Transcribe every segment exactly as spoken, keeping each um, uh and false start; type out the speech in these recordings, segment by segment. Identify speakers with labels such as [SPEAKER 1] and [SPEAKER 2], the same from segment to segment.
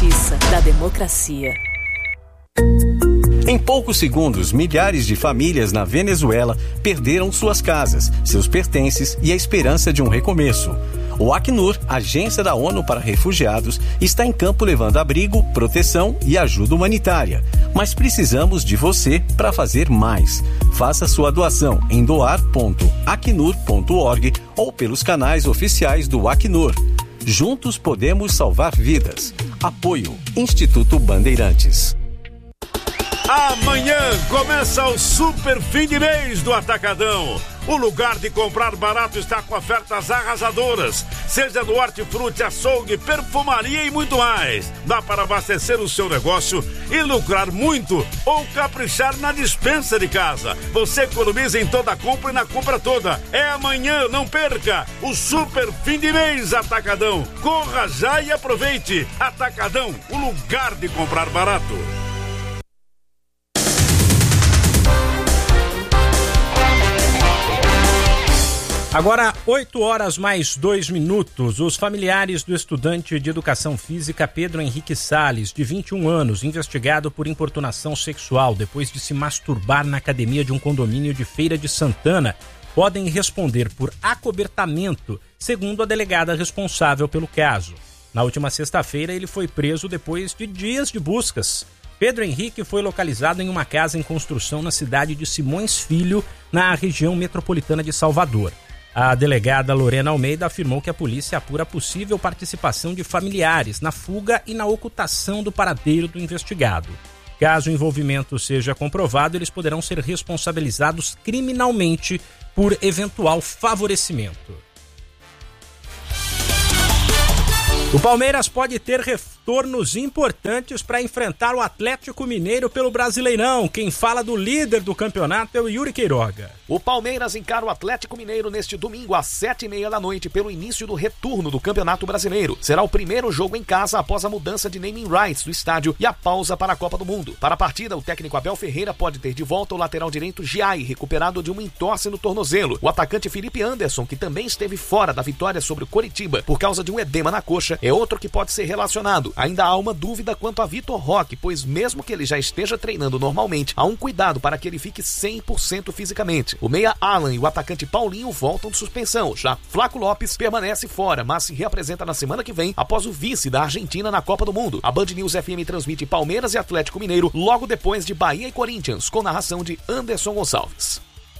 [SPEAKER 1] justiça, da democracia.
[SPEAKER 2] Em poucos segundos, milhares de famílias na Venezuela perderam suas casas, seus pertences e a esperança de um recomeço. O Acnur, agência da ONU para refugiados, está em campo levando abrigo, proteção e ajuda humanitária. Mas precisamos de você para fazer mais. Faça sua doação em doar ponto acnur ponto org ou pelos canais oficiais do Acnur. Juntos podemos salvar vidas. Apoio Instituto Bandeirantes.
[SPEAKER 3] Amanhã começa o super fim de mês do Atacadão. O lugar de comprar barato está com ofertas arrasadoras. Seja no hortifruti, açougue, perfumaria e muito mais. Dá para abastecer o seu negócio e lucrar muito ou caprichar na despensa de casa. Você economiza em toda a compra e na compra toda. É amanhã, não perca o super fim de mês Atacadão. Corra já e aproveite. Atacadão, o lugar de comprar barato.
[SPEAKER 4] Agora, oito horas mais dois minutos. Os familiares do estudante de educação física Pedro Henrique Salles, de vinte e um anos, investigado por importunação sexual depois de se masturbar na academia de um condomínio de Feira de Santana, podem responder por acobertamento, segundo a delegada responsável pelo caso. Na última sexta-feira, ele foi preso depois de dias de buscas. Pedro Henrique foi localizado em uma casa em construção na cidade de Simões Filho, na região metropolitana de Salvador. A delegada Lorena Almeida afirmou que a polícia apura a possível participação de familiares na fuga e na ocultação do paradeiro do investigado. Caso o envolvimento seja comprovado, eles poderão ser responsabilizados criminalmente por eventual favorecimento. O Palmeiras pode ter retornos importantes para enfrentar o Atlético Mineiro pelo Brasileirão. Quem fala do líder do campeonato é o Yuri Queiroga.
[SPEAKER 5] O Palmeiras encara o Atlético Mineiro neste domingo às sete e meia da noite pelo início do retorno do Campeonato Brasileiro. Será o primeiro jogo em casa após a mudança de naming rights do estádio e a pausa para a Copa do Mundo. Para a partida, o técnico Abel Ferreira pode ter de volta o lateral direito Giai, recuperado de uma entorse no tornozelo. O atacante Felipe Anderson, que também esteve fora da vitória sobre o Coritiba por causa de um edema na coxa, é outro que pode ser relacionado. Ainda há uma dúvida quanto a Vitor Roque, pois mesmo que ele já esteja treinando normalmente, há um cuidado para que ele fique cem por cento fisicamente. O meia Alan e o atacante Paulinho voltam de suspensão. Já Flaco Lopes permanece fora, mas se reapresenta na semana que vem após o vice da Argentina na Copa do Mundo. A Band News F M transmite Palmeiras e Atlético Mineiro logo depois de Bahia e Corinthians, com narração de Anderson Gonçalves.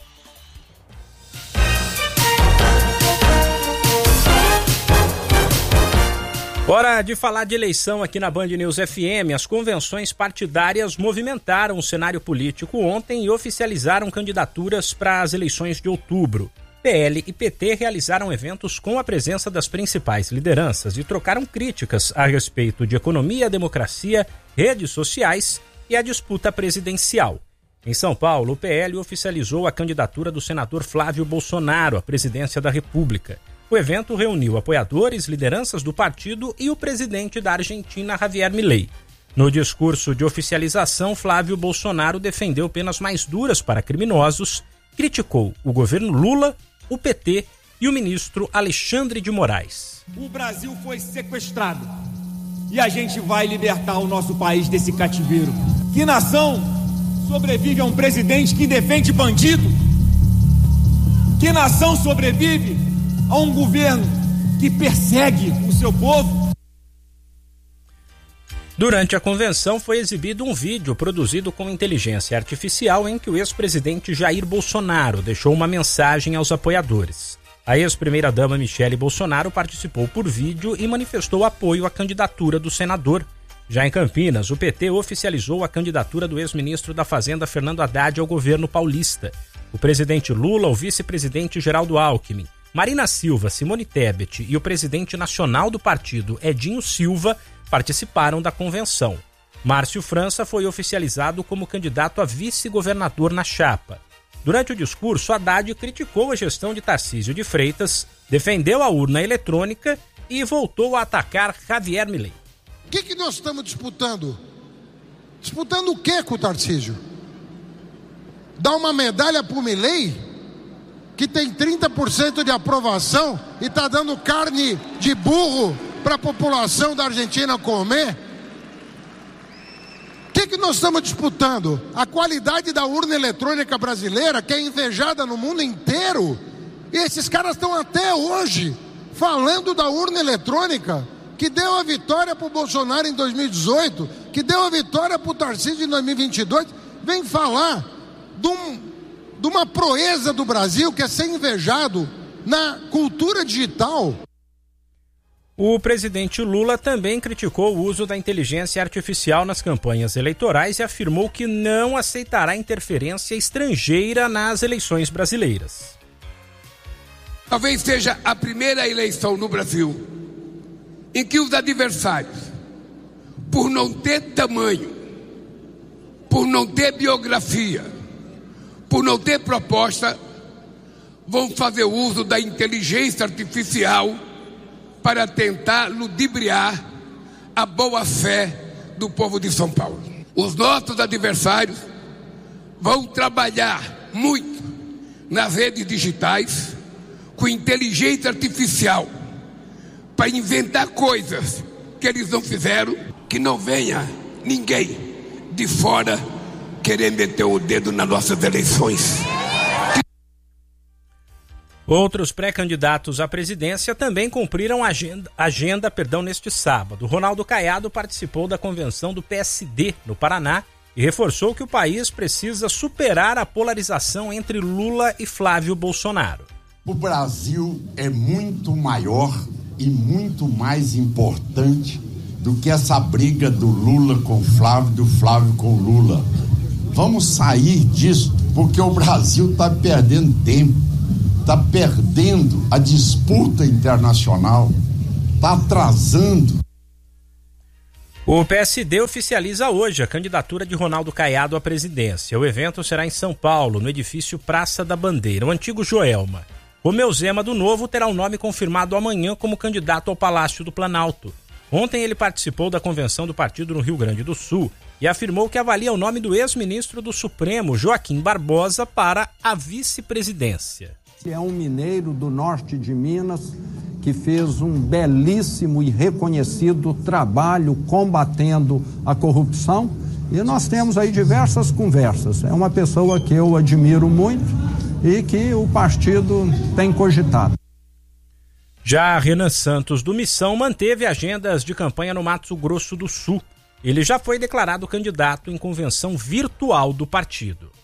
[SPEAKER 4] Hora de falar de eleição aqui na Band News F M. As convenções partidárias movimentaram o cenário político ontem e oficializaram candidaturas para as eleições de outubro. P L e P T realizaram eventos com a presença das principais lideranças e trocaram críticas a respeito de economia, democracia, redes sociais e a disputa presidencial. Em São Paulo, o P L oficializou a candidatura do senador Flávio Bolsonaro à presidência da República. O evento reuniu apoiadores, lideranças do partido e o presidente da Argentina, Javier Milei. No discurso de oficialização, Flávio Bolsonaro defendeu penas mais duras para criminosos, criticou o governo Lula, o P T e o ministro Alexandre de Moraes.
[SPEAKER 6] O Brasil foi sequestrado e a gente vai libertar o nosso país desse cativeiro. Que nação sobrevive a um presidente que defende bandido? Que nação sobrevive a um governo que persegue o seu povo?
[SPEAKER 4] Durante a convenção foi exibido um vídeo produzido com inteligência artificial em que o ex-presidente Jair Bolsonaro deixou uma mensagem aos apoiadores. A ex-primeira-dama Michele Bolsonaro participou por vídeo e manifestou apoio à candidatura do senador. Já em Campinas, o P T oficializou a candidatura do ex-ministro da Fazenda Fernando Haddad ao governo paulista. O presidente Lula, o vice-presidente Geraldo Alckmin, Marina Silva, Simone Tebet e o presidente nacional do partido, Edinho Silva, participaram da convenção. Márcio França foi oficializado como candidato a vice-governador na chapa. Durante o discurso, Haddad criticou a gestão de Tarcísio de Freitas, defendeu a urna eletrônica e voltou a atacar Javier Milei.
[SPEAKER 7] O que, que nós estamos disputando? Disputando o que com o Tarcísio? Dar uma medalha para o Milei, que tem trinta por cento de aprovação e está dando carne de burro para a população da Argentina comer? que, que nós estamos disputando? A qualidade da urna eletrônica brasileira, que é invejada no mundo inteiro. E esses caras estão até hoje falando da urna eletrônica, que deu a vitória para o Bolsonaro em dois mil e dezoito, que deu a vitória para o Tarcísio em dois mil e vinte e dois. Vem falar de, um, de uma proeza do Brasil que é ser invejado na cultura digital.
[SPEAKER 4] O presidente Lula também criticou o uso da inteligência artificial nas campanhas eleitorais e afirmou que não aceitará interferência estrangeira nas eleições brasileiras.
[SPEAKER 8] Talvez seja a primeira eleição no Brasil em que os adversários, por não ter tamanho, por não ter biografia, por não ter proposta, vão fazer uso da inteligência artificial para tentar ludibriar a boa-fé do povo de São Paulo. Os nossos adversários vão trabalhar muito nas redes digitais com inteligência artificial para inventar coisas que eles não fizeram, que não venha ninguém de fora querer meter o dedo nas nossas eleições.
[SPEAKER 4] Outros pré-candidatos à presidência também cumpriram a agenda, agenda perdão, neste sábado. Ronaldo Caiado participou da convenção do P S D no Paraná e reforçou que o país precisa superar a polarização entre Lula e Flávio Bolsonaro.
[SPEAKER 9] O Brasil é muito maior e muito mais importante do que essa briga do Lula com o Flávio, do Flávio com o Lula. Vamos sair disso, porque o Brasil está perdendo tempo. Está perdendo a disputa internacional, está atrasando.
[SPEAKER 4] O P S D oficializa hoje a candidatura de Ronaldo Caiado à presidência. O evento será em São Paulo, no edifício Praça da Bandeira, o antigo Joelma. Romeu Zema, do Novo, terá o nome confirmado amanhã como candidato ao Palácio do Planalto. Ontem ele participou da convenção do partido no Rio Grande do Sul e afirmou que avalia o nome do ex-ministro do Supremo, Joaquim Barbosa, para a vice-presidência.
[SPEAKER 10] É um mineiro do norte de Minas que fez um belíssimo e reconhecido trabalho combatendo a corrupção e nós temos aí diversas conversas. É uma pessoa que eu admiro muito e que o partido tem cogitado.
[SPEAKER 4] Já Renan Santos do Missão manteve agendas de campanha no Mato Grosso do Sul. Ele já foi declarado candidato em convenção virtual do partido.